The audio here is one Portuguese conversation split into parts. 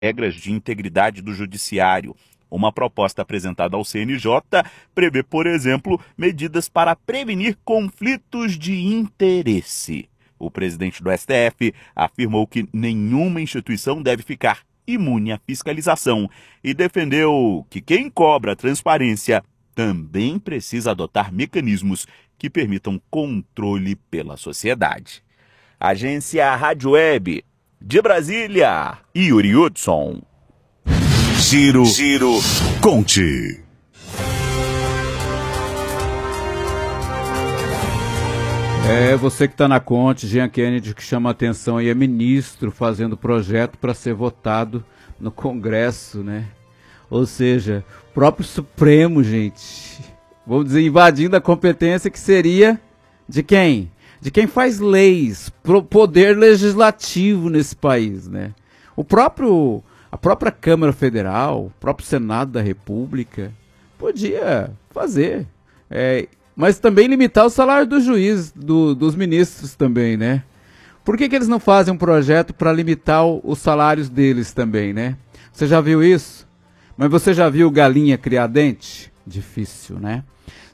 regras de integridade do judiciário. Uma proposta apresentada ao CNJ prevê, por exemplo, medidas para prevenir conflitos de interesse. O presidente do STF afirmou que nenhuma instituição deve ficar imune à fiscalização e defendeu que quem cobra transparência também precisa adotar mecanismos que permitam controle pela sociedade. Agência Rádio Web de Brasília, Yuri Hudson. Giro Conte. Você que está na Conte, Jean Kennedy, que chama a atenção aí, é ministro fazendo projeto para ser votado no Congresso, né? Ou seja, o próprio Supremo, gente, vamos dizer, invadindo a competência que seria de quem? De quem faz leis, pro poder legislativo nesse país, né? A própria Câmara Federal, o próprio Senado da República, podia fazer, mas também limitar o salário dos juízes, dos ministros também, né? Por que eles não fazem um projeto para limitar os salários deles também, né? Você já viu isso? Mas você já viu galinha criar dente? Difícil, né?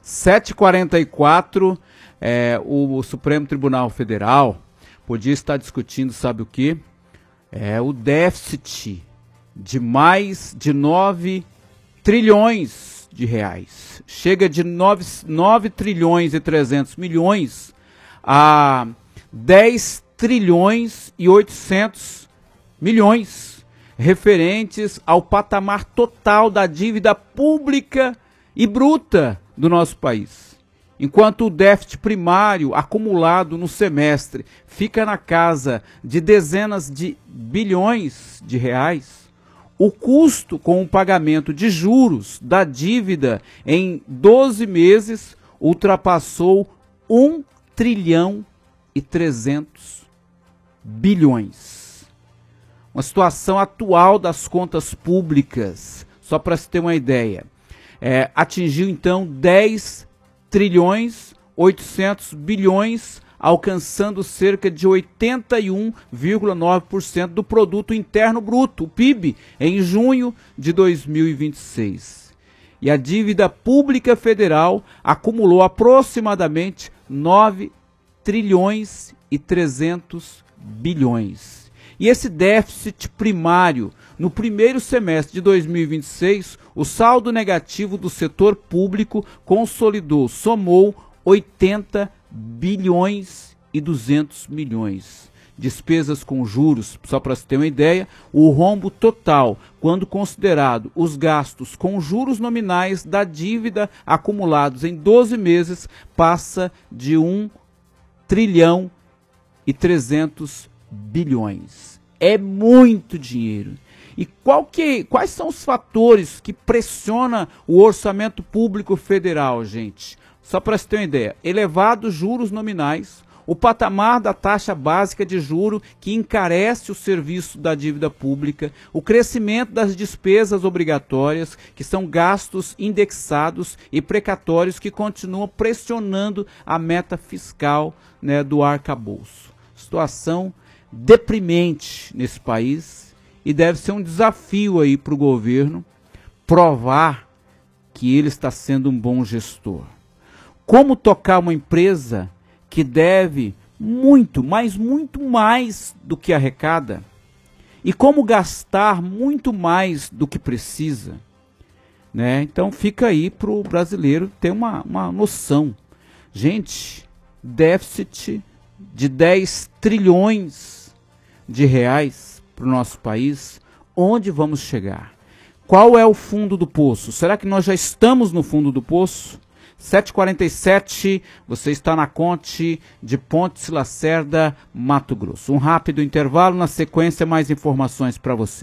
7h44, o Supremo Tribunal Federal podia estar discutindo, sabe o quê? O déficit de mais de 9 trilhões de reais. Chega de 9 trilhões e 300 milhões a 10 trilhões e 800 milhões, referentes ao patamar total da dívida pública e bruta do nosso país. Enquanto o déficit primário acumulado no semestre fica na casa de dezenas de bilhões de reais, o custo com o pagamento de juros da dívida em 12 meses ultrapassou 1 trilhão e 300 bilhões. Uma situação atual das contas públicas, só para se ter uma ideia, atingiu então 10 trilhões 800 bilhões, alcançando cerca de 81,9% do produto interno bruto, o PIB, em junho de 2026. E a dívida pública federal acumulou aproximadamente 9 trilhões e 300 bilhões. E esse déficit primário, no primeiro semestre de 2026, o saldo negativo do setor público somou 80 bilhões e 200 milhões. Despesas com juros, só para se ter uma ideia, o rombo total, quando considerado os gastos com juros nominais da dívida acumulados em 12 meses, passa de 1 trilhão e 300 bilhões. É muito dinheiro. E quais são os fatores que pressionam o orçamento público federal, gente? Só para se ter uma ideia, elevados juros nominais, o patamar da taxa básica de juro que encarece o serviço da dívida pública, o crescimento das despesas obrigatórias, que são gastos indexados e precatórios que continuam pressionando a meta fiscal, né, do arcabouço. Situação deprimente nesse país e deve ser um desafio aí para o governo provar que ele está sendo um bom gestor. Como tocar uma empresa que deve muito, mas muito mais do que arrecada? E como gastar muito mais do que precisa? Né? Então fica aí para o brasileiro ter uma noção. Gente, déficit de 10 trilhões de reais para o nosso país, onde vamos chegar? Qual é o fundo do poço? Será que nós já estamos no fundo do poço? 7h47, você está na Conte de Pontes Lacerda, Mato Grosso. Um rápido intervalo, na sequência mais informações para você.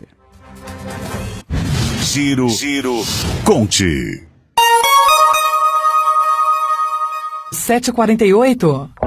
Giro Conte. 7h48.